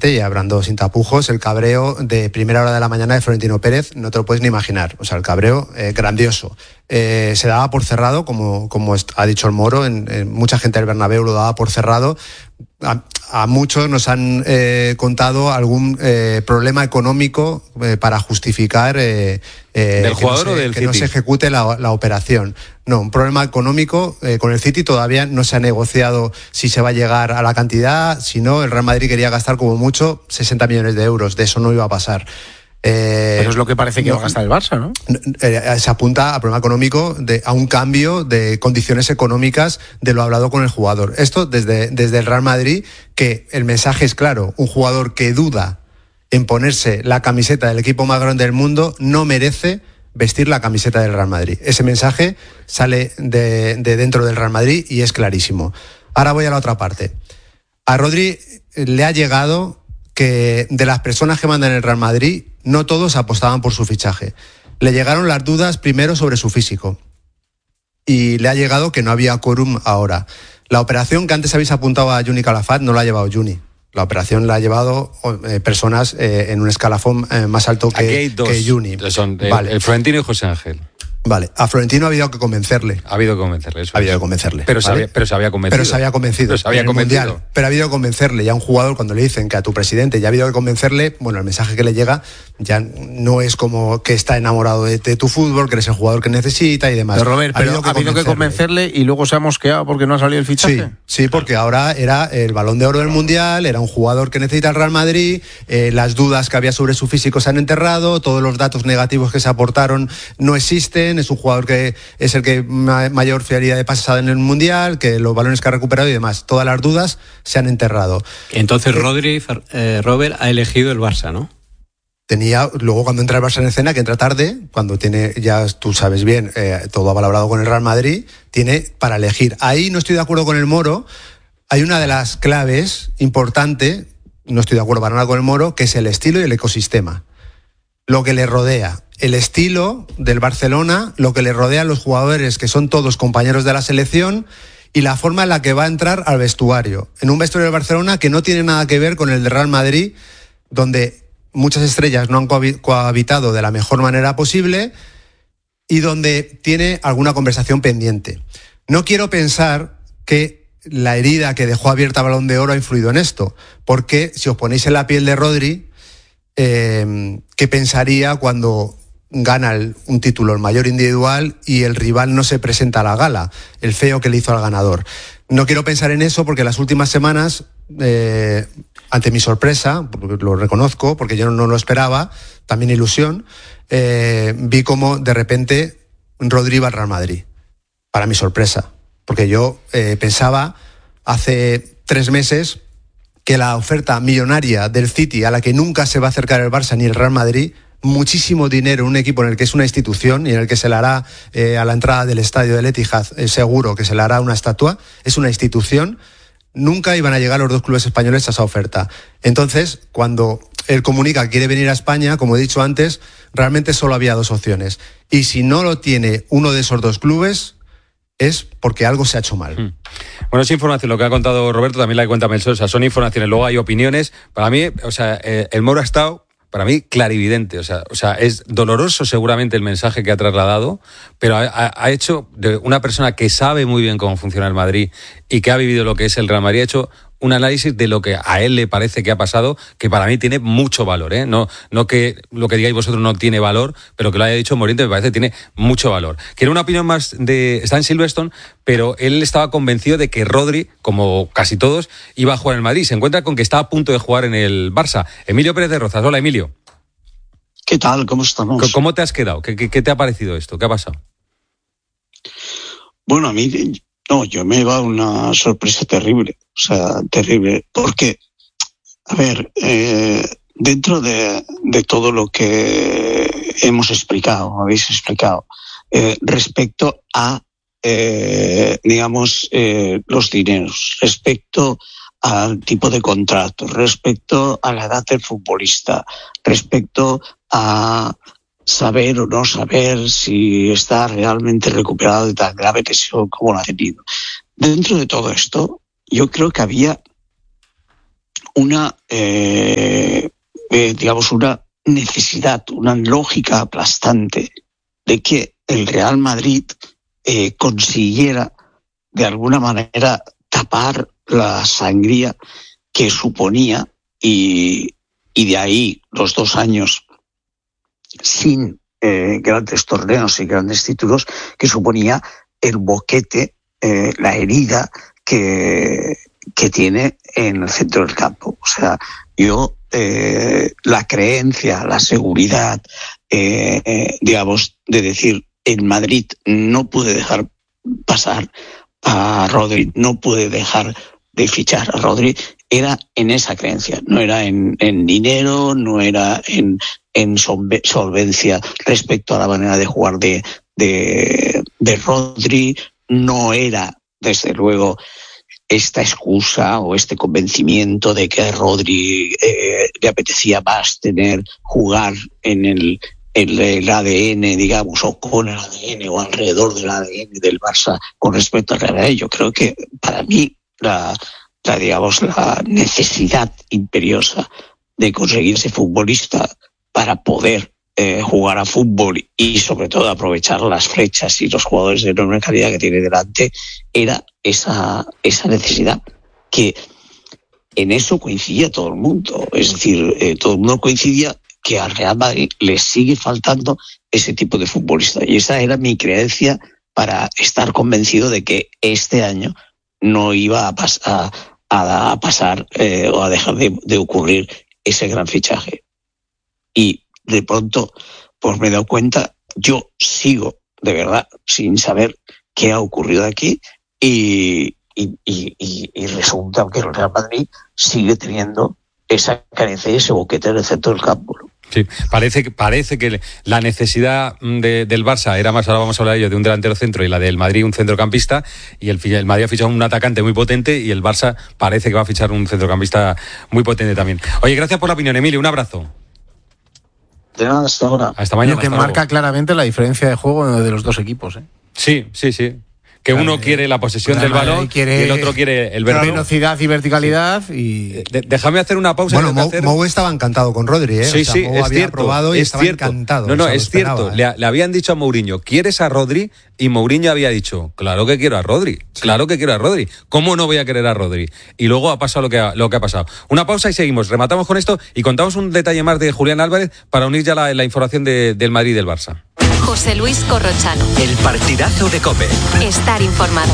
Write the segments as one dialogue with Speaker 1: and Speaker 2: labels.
Speaker 1: sinceramente, y hablando sin tapujos, el cabreo de primera hora de la mañana de Florentino Pérez no te lo puedes ni imaginar. O sea, el cabreo grandioso. Se daba por cerrado, como ha dicho el Moro, mucha gente del Bernabéu lo daba por cerrado. A muchos nos han contado algún problema económico para justificar
Speaker 2: ¿del jugador o del
Speaker 1: que
Speaker 2: City?
Speaker 1: no se ejecute la operación. No, un problema económico con el City. Todavía no se ha negociado si se va a llegar a la cantidad. Si no, el Real Madrid quería gastar como mucho 60 millones de euros. De eso no iba a pasar.
Speaker 3: Pero es lo que parece que va a gastar el Barça, ¿no?
Speaker 1: Se apunta a problema económico, a un cambio de condiciones económicas de lo hablado con el jugador. Esto desde el Real Madrid, que el mensaje es claro: un jugador que duda en ponerse la camiseta del equipo más grande del mundo no merece vestir la camiseta del Real Madrid. Ese mensaje sale de dentro del Real Madrid y es clarísimo. Ahora voy a la otra parte. A Rodri le ha llegado que de las personas que mandan en el Real Madrid, no todos apostaban por su fichaje. Le llegaron las dudas primero sobre su físico y le ha llegado que no había quórum ahora. La operación que antes habéis apuntado a Juni Calafat no la ha llevado Juni. La operación la ha llevado personas en un escalafón más alto que Juni.
Speaker 2: Son
Speaker 1: vale.
Speaker 2: El Florentino y José Ángel.
Speaker 1: Vale, a Florentino ha habido que convencerle.
Speaker 2: Ha habido que convencerle, eso.
Speaker 1: Ha habido que convencerle.
Speaker 2: Pero,
Speaker 1: ¿vale?
Speaker 2: se había convencido.
Speaker 1: Pero se había convencido. Mundial. Pero ha habido que convencerle. Ya un jugador, cuando le dicen que a tu presidente ya ha habido que convencerle, bueno, el mensaje que le llega ya no es como que está enamorado de tu fútbol, que eres el jugador que necesita y demás.
Speaker 3: Pero Robert, ha habido que convencerle y luego se ha mosqueado porque no ha salido el fichaje.
Speaker 1: Sí, porque ahora era el Balón de Oro del Mundial, era un jugador que necesita el Real Madrid, las dudas que había sobre su físico se han enterrado, todos los datos negativos que se aportaron no existen, es un jugador que es el que mayor fiabilidad de pases ha dado en el Mundial, que los balones que ha recuperado y demás, todas las dudas se han enterrado.
Speaker 4: Entonces Robert ha elegido el Barça, ¿no?
Speaker 1: Luego cuando entra el Barça en escena, que entra tarde, cuando tiene, ya tú sabes bien, todo avalabrado con el Real Madrid, tiene para elegir. Ahí no estoy de acuerdo con el Moro. Hay una de las claves importante, no estoy de acuerdo para nada con el Moro, que es el estilo y el ecosistema. Lo que le rodea. El estilo del Barcelona, lo que le rodea a los jugadores que son todos compañeros de la selección y la forma en la que va a entrar al vestuario. En un vestuario del Barcelona que no tiene nada que ver con el de Real Madrid, donde muchas estrellas no han cohabitado de la mejor manera posible y donde tiene alguna conversación pendiente. No quiero pensar que la herida que dejó abierta Balón de Oro ha influido en esto, porque si os ponéis en la piel de Rodri, ¿qué pensaría cuando gana un título, el mayor individual, y el rival no se presenta a la gala, el feo que le hizo al ganador? No quiero pensar en eso porque las últimas semanas, ante mi sorpresa, porque lo reconozco, porque yo no lo esperaba, también ilusión, vi como de repente Rodri iba al Real Madrid, para mi sorpresa, porque yo pensaba hace 3 meses que la oferta millonaria del City, a la que nunca se va a acercar el Barça ni el Real Madrid, muchísimo dinero en un equipo en el que es una institución y en el que se le hará a la entrada del estadio del Etihad, seguro que se le hará una estatua, es una institución, nunca iban a llegar los dos clubes españoles a esa oferta. Entonces, cuando él comunica que quiere venir a España, como he dicho antes, realmente solo había 2 opciones. Y si no lo tiene uno de esos 2 clubes, es porque algo se ha hecho mal.
Speaker 2: Bueno, es información, lo que ha contado Roberto, también la cuenta Melchor, o sea, son informaciones, luego hay opiniones. Para mí, o sea, el Moro ha estado, para mí, clarividente, o sea, es doloroso seguramente el mensaje que ha trasladado, pero ha hecho, de una persona que sabe muy bien cómo funciona el Madrid y que ha vivido lo que es el Real Madrid, ha hecho un análisis de lo que a él le parece que ha pasado, que para mí tiene mucho valor, ¿eh? No que lo que digáis vosotros no tiene valor, pero que lo haya dicho Moriente me parece que tiene mucho valor. Quiero una opinión más está en Silverstone, pero él estaba convencido de que Rodri, como casi todos, iba a jugar en el Madrid. Se encuentra con que está a punto de jugar en el Barça. Emilio Pérez de Rozas. Hola, Emilio.
Speaker 5: ¿Qué tal? ¿Cómo estamos?
Speaker 2: ¿Cómo te has quedado? ¿Qué te ha parecido esto? ¿Qué ha pasado?
Speaker 5: Bueno, a mí... No, yo me he llevado una sorpresa terrible, o sea, terrible, porque, a ver, dentro de todo lo que habéis explicado, respecto a, los dineros, respecto al tipo de contrato, respecto a la edad del futbolista, respecto a saber o no saber si está realmente recuperado de tan grave lesión como lo ha tenido. Dentro de todo esto, yo creo que había una digamos, una necesidad, una lógica aplastante de que el Real Madrid consiguiera de alguna manera tapar la sangría que suponía, y de ahí los 2 años sin grandes torneos y grandes títulos que suponía el boquete, la herida que tiene en el centro del campo. O sea, yo la creencia, la seguridad, digamos, de decir, en Madrid no pude dejar pasar a Rodri, no pude dejar de fichar a Rodri, era en esa creencia, no era en dinero, no era en solvencia respecto a la manera de jugar de Rodri, no era, desde luego, esta excusa o este convencimiento de que a Rodri le apetecía más jugar en el ADN, digamos, o con el ADN o alrededor del ADN del Barça con respecto al Real Madrid. Yo creo que para mí la necesidad imperiosa de conseguir ese futbolista para poder jugar a fútbol y sobre todo aprovechar las flechas y los jugadores de enorme calidad que tiene delante, era esa necesidad, que en eso coincidía todo el mundo. Es decir, todo el mundo coincidía que al Real Madrid le sigue faltando ese tipo de futbolista, y esa era mi creencia para estar convencido de que este año no iba a pasar o a dejar de ocurrir ese gran fichaje. Y de pronto, pues me he dado cuenta, yo sigo de verdad sin saber qué ha ocurrido aquí, y resulta que el Real Madrid sigue teniendo esa carencia y ese boquete en el centro del campo, ¿no?
Speaker 2: Sí, parece que la necesidad del Barça era más, ahora vamos a hablar de ello, de un delantero centro, y la del Madrid un centrocampista, y el Madrid ha fichado un atacante muy potente, y el Barça parece que va a fichar un centrocampista muy potente también. Oye, gracias por la opinión, Emilio, un abrazo.
Speaker 5: De nada, hasta ahora.
Speaker 2: Hasta mañana.
Speaker 3: Lo que marca claramente la diferencia de juego de los dos equipos, ¿eh?
Speaker 2: Sí. Que uno quiere la posesión del balón y el otro quiere el verde.
Speaker 3: Velocidad y verticalidad.
Speaker 2: Sí. Déjame hacer una pausa.
Speaker 1: Bueno, Mou estaba encantado con Rodri, ¿eh?
Speaker 2: Sí,
Speaker 1: o sea, Mou
Speaker 2: es
Speaker 1: había
Speaker 2: cierto.
Speaker 1: probado y estaba encantado.
Speaker 2: No,
Speaker 1: o sea,
Speaker 2: es cierto. Le habían dicho a Mourinho, ¿quieres a Rodri? Y Mourinho había dicho, claro que quiero a Rodri. Claro que quiero a Rodri. ¿Cómo no voy a querer a Rodri? Y luego ha pasado lo que ha pasado. Una pausa y seguimos. Rematamos con esto y contamos un detalle más de Julián Álvarez para unir ya la información del Madrid y del Barça.
Speaker 6: José Luis Corrochano.
Speaker 7: El partidazo de COPE.
Speaker 6: Estar informado.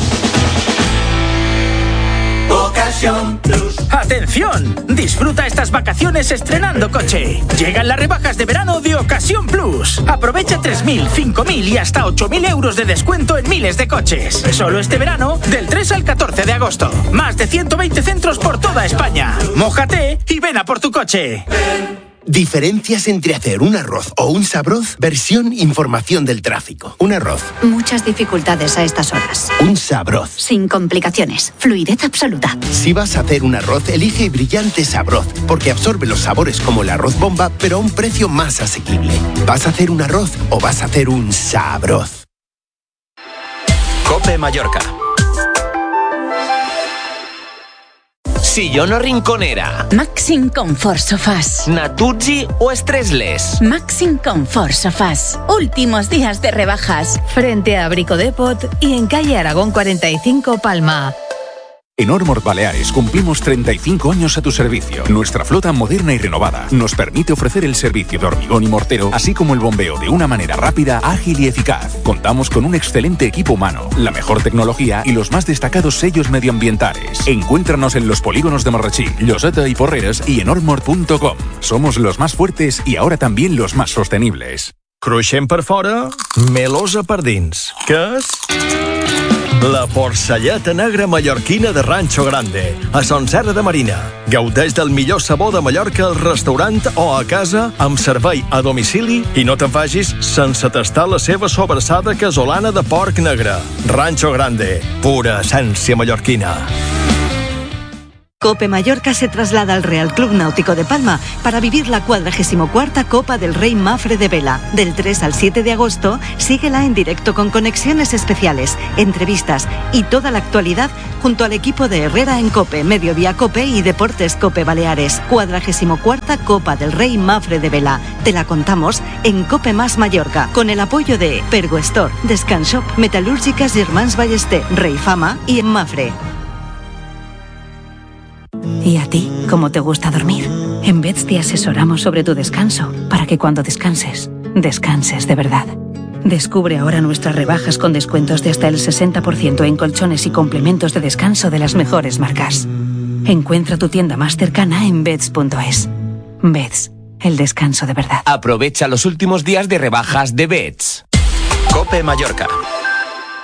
Speaker 7: Ocasión Plus. ¡Atención! Disfruta estas vacaciones estrenando coche. Llegan las rebajas de verano de Ocasión Plus. Aprovecha 3.000, 5.000 y hasta 8.000 euros de descuento en miles de coches. Solo este verano, del 3 al 14 de agosto. Más de 120 centros por toda España. Mójate y ven a por tu coche.
Speaker 8: Diferencias entre hacer un arroz o un sabroz, versión información del tráfico. Un arroz.
Speaker 6: Muchas dificultades a estas horas.
Speaker 8: Un sabroz.
Speaker 6: Sin complicaciones. Fluidez absoluta.
Speaker 8: Si vas a hacer un arroz, elige Brillante Sabroz, porque absorbe los sabores como el arroz bomba, pero a un precio más asequible. ¿Vas a hacer un arroz o vas a hacer un sabroz?
Speaker 7: COPE Mallorca. Sillón o rinconera.
Speaker 9: Maxim Comfort Sofás.
Speaker 7: Natuzzi o Stressless.
Speaker 9: Maxim Comfort Sofás. Últimos días de rebajas.
Speaker 10: Frente a Brico Depot y en calle Aragón 45, Palma.
Speaker 11: En Ormor Baleares cumplimos 35 años a tu servicio. Nuestra flota moderna y renovada nos permite ofrecer el servicio de hormigón y mortero, así como el bombeo de una manera rápida, ágil y eficaz. Contamos con un excelente equipo humano, la mejor tecnología y los más destacados sellos medioambientales. Encuéntranos en los polígonos de Marratxí, Lloseta y Porreres y en ormor.com. Somos los más fuertes y ahora también los más sostenibles.
Speaker 12: Cruixent per fora, melosa per dins. Què és? La porcelleta negra mallorquina de Rancho Grande, a Son Serra de Marina. Gaudeix del millor sabor de Mallorca al restaurant o a casa amb servei a domicili i no te'n vagis sense tastar la seva sobrassada casolana de porc negre. Rancho Grande, pura essència mallorquina.
Speaker 13: Cope Mallorca se traslada al Real Club Náutico de Palma para vivir la 44ª Copa del Rey Mafre de Vela. Del 3 al 7 de agosto, síguela en directo con conexiones especiales, entrevistas y toda la actualidad junto al equipo de Herrera en Cope, Mediodía Cope y Deportes Cope Baleares. 44ª Copa del Rey Mafre de Vela. Te la contamos en Cope Más Mallorca, con el apoyo de Pergo Store, Descanshop, Metalúrgicas Germans Ballester, Rey Fama y en Mafre.
Speaker 14: ¿Y a ti, cómo te gusta dormir? En Beds te asesoramos sobre tu descanso, para que cuando descanses, descanses de verdad. Descubre ahora nuestras rebajas con descuentos de hasta el 60% en colchones y complementos de descanso de las mejores marcas. Encuentra tu tienda más cercana en Beds.es. Beds, el descanso de verdad.
Speaker 15: Aprovecha los últimos días de rebajas de Beds.
Speaker 16: Cope Mallorca.